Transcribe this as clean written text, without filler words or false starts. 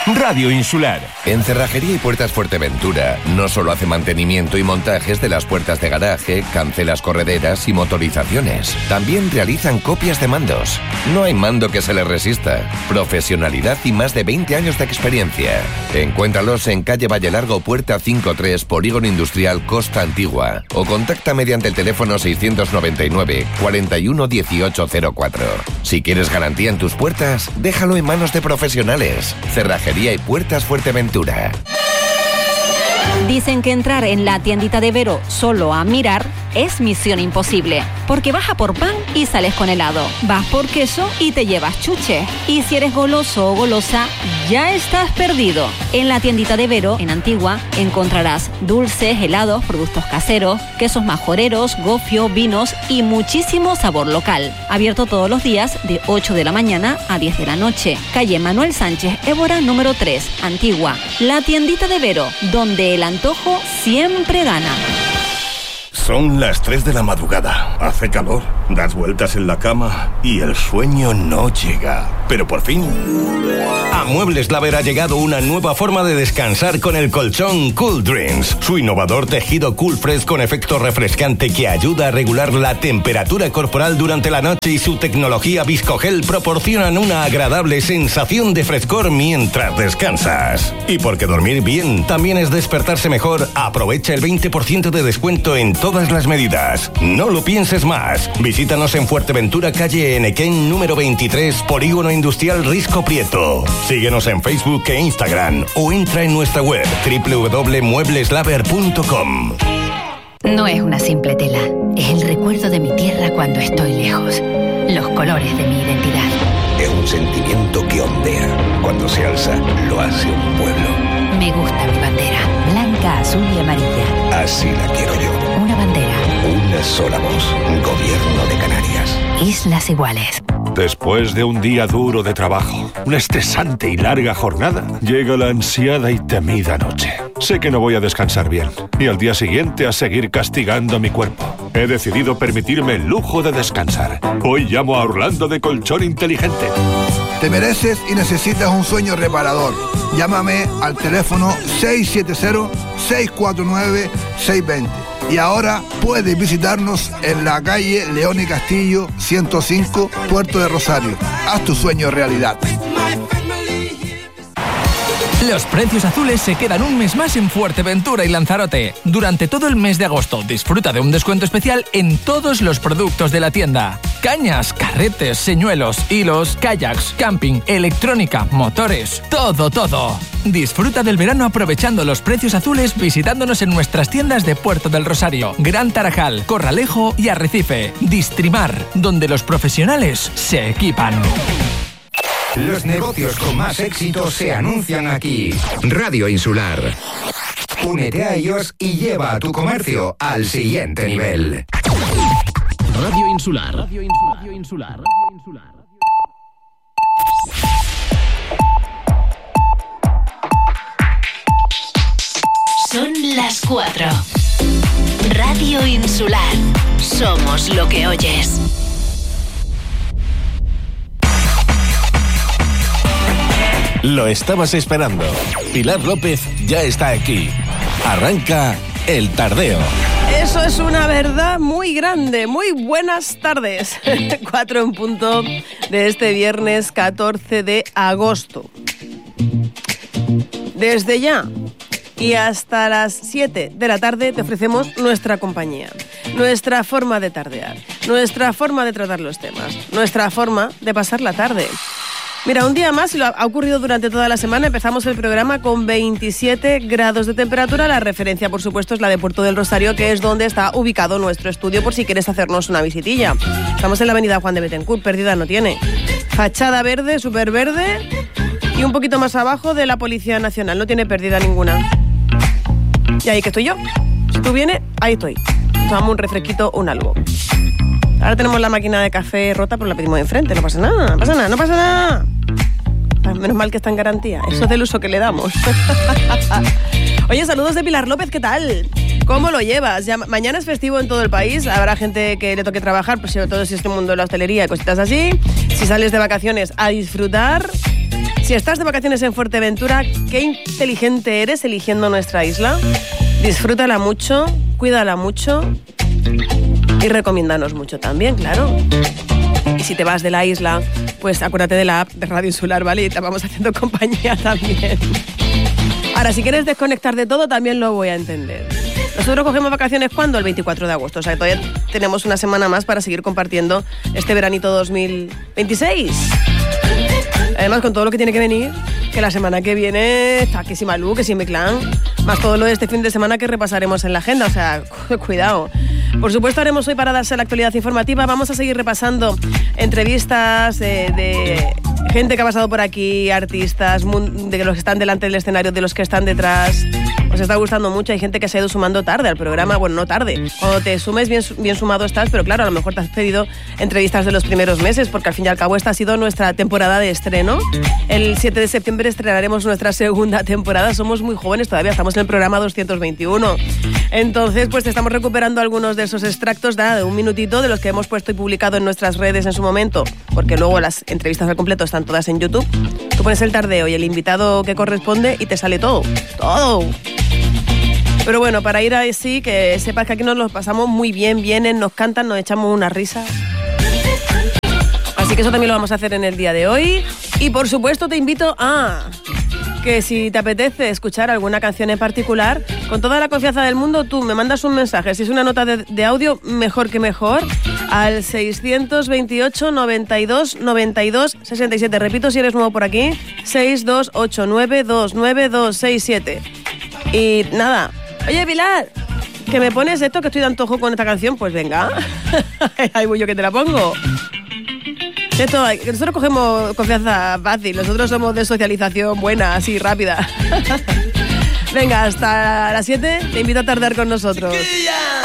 Radio Insular. En Cerrajería y Puertas Fuerteventura no solo hace mantenimiento y montajes de las puertas de garaje, cancelas correderas y motorizaciones. También realizan copias de mandos. No hay mando que se les resista. Profesionalidad y más de 20 años de experiencia. Encuéntralos en calle Valle Largo, puerta 53, Polígono Industrial Costa Antigua. O contacta mediante el teléfono 699 41 1804. Si quieres garantía en tus puertas, déjalo en manos de profesionales. Cerrajería y Puertas Fuerteventura. Dicen que entrar en la tiendita de Vero solo a mirar es misión imposible, porque vas a por pan y sales con helado, vas por queso y te llevas chuche, y si eres goloso o golosa, ya estás perdido. En la tiendita de Vero, en Antigua, encontrarás dulces, helados, productos caseros, quesos majoreros, gofio, vinos y muchísimo sabor local. Abierto todos los días de 8 de la mañana a 10 de la noche. Calle Manuel Sánchez Évora, número 3, Antigua. La tiendita de Vero, donde el antojo siempre gana. Son las 3 de la madrugada. Hace calor, das vueltas en la cama y el sueño no llega. Pero por fin, a Muebles Laver ha llegado una nueva forma de descansar con el colchón Cool Dreams. Su innovador tejido Cool Fresh con efecto refrescante que ayuda a regular la temperatura corporal durante la noche y su tecnología Viscogel proporcionan una agradable sensación de frescor mientras descansas. Y porque dormir bien también es despertarse mejor, aprovecha el 20% de descuento en todas las medidas. No lo pienses más. Visítanos en Fuerteventura, calle Enequén, número 23, Polígono Industrial Risco Prieto. Síguenos en Facebook e Instagram o entra en nuestra web www.muebleslaver.com. No es una simple tela, es el recuerdo de mi tierra cuando estoy lejos. Los colores de mi identidad. Es un sentimiento que ondea. Cuando se alza, lo hace un pueblo. Me gusta mi bandera, blanca, azul y amarilla. Así la quiero yo. Una bandera. Una sola voz. Gobierno de Canarias. Islas Iguales. Después de un día duro de trabajo, una estresante y larga jornada, llega la ansiada y temida noche. Sé que no voy a descansar bien y al día siguiente a seguir castigando a mi cuerpo. He decidido permitirme el lujo de descansar. Hoy llamo a Orlando de Colchón Inteligente. Te mereces y necesitas un sueño reparador. Llámame al teléfono 670-649-620. Y ahora puedes visitarnos en la calle León y Castillo 105, Puerto de Rosario. Haz tu sueño realidad. Los precios azules se quedan un mes más en Fuerteventura y Lanzarote. Durante todo el mes de agosto disfruta de un descuento especial en todos los productos de la tienda. Cañas, carretes, señuelos, hilos, kayaks, camping, electrónica, motores, todo. Disfruta del verano aprovechando los precios azules visitándonos en nuestras tiendas de Puerto del Rosario, Gran Tarajal, Corralejo y Arrecife. Distrimar, donde los profesionales se equipan. Los negocios con más éxito se anuncian aquí. Radio Insular. Únete a ellos y lleva a tu comercio al siguiente nivel. Radio Insular. Radio Insular. Son las 4. Radio Insular. Somos lo que oyes. Lo estabas esperando. Pilar López ya está aquí. Arranca El Tardeo. Eso es una verdad muy grande. Muy buenas tardes. 4 en punto de este viernes 14 de agosto. Desde ya y hasta las 7 de la tarde te ofrecemos nuestra compañía, nuestra forma de tardear, nuestra forma de tratar los temas, nuestra forma de pasar la tarde. Mira, un día más, y lo ha ocurrido durante toda la semana, empezamos el programa con 27 grados de temperatura. La referencia, por supuesto, es la de Puerto del Rosario, que es donde está ubicado nuestro estudio, por si quieres hacernos una visitilla. Estamos en la avenida Juan de Betancourt, perdida no tiene. Fachada verde, súper verde, y un poquito más abajo de la Policía Nacional, no tiene pérdida ninguna. Y ahí que estoy yo. Si tú vienes, ahí estoy. Tomamos un refresquito, un algo. Ahora tenemos la máquina de café rota, pero la pedimos enfrente. No pasa nada, no pasa nada, no pasa nada. Menos mal que está en garantía. Eso es del uso que le damos. Oye, saludos de Pilar López, ¿qué tal? ¿Cómo lo llevas? Ya, mañana es festivo en todo el país. Habrá gente que le toque trabajar, pues sobre todo si es el mundo de la hostelería y cositas así. Si sales de vacaciones, a disfrutar. Si estás de vacaciones en Fuerteventura, qué inteligente eres eligiendo nuestra isla. Disfrútala mucho, cuídala mucho y recomiéndanos mucho también, claro. Y si te vas de la isla, pues acuérdate de la app de Radio Insular, ¿vale? Y te vamos haciendo compañía también. Ahora, si quieres desconectar de todo, también lo voy a entender. Nosotros cogemos vacaciones, ¿cuándo? El 24 de agosto. O sea, todavía tenemos una semana más para seguir compartiendo este veranito 2026. Además, con todo lo que tiene que venir, que la semana que viene está que si Malú, que si Mi Clan, más todo lo de este fin de semana que repasaremos en la agenda. O sea, cuidado. Por supuesto, haremos hoy para darse la actualidad informativa. Vamos a seguir repasando entrevistas de gente que ha pasado por aquí, artistas, de los que están delante del escenario, de los que están detrás. Os está gustando mucho. Hay gente que se ha ido sumando tarde al programa. Bueno, no tarde. Cuando te sumes, bien sumado estás, pero claro, a lo mejor te has pedido entrevistas de los primeros meses, porque al fin y al cabo esta ha sido nuestra temporada de estreno. El 7 de septiembre estrenaremos nuestra segunda temporada. Somos muy jóvenes todavía, estamos en el programa 221. Entonces, pues estamos recuperando algunos de esos extractos de un minutito de los que hemos puesto y publicado en nuestras redes en su momento, porque luego las entrevistas al completo están todas en YouTube. Tú pones el tardeo y el invitado que corresponde y te sale todo. Pero bueno, para ir así, que sepas que aquí nos lo pasamos muy bien, vienen, nos cantan, nos echamos una risa. Así que eso también lo vamos a hacer en el día de hoy. Y por supuesto te invito a que si te apetece escuchar alguna canción en particular, con toda la confianza del mundo, tú me mandas un mensaje. Si es una nota de audio, mejor que mejor, al 628 92 92 67. Repito, si eres nuevo por aquí, 6289 29267. Y nada, oye Pilar, que me pones esto, que estoy de antojo con esta canción, pues venga. Ahí voy yo que te la pongo. Esto, nosotros cogemos confianza fácil, nosotros somos de socialización buena, así, rápida. Venga, hasta las 7, te invito a tardar con nosotros. ¡Chiquilla!